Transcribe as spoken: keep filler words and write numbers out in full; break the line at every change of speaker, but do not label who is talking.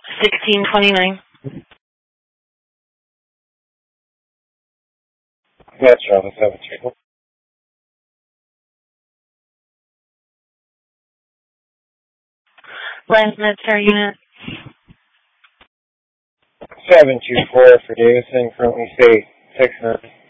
sixteen twenty-nine.
That's Charlie seven two.
Last Med-Star unit.
seven two four for Davison, currently state six nine.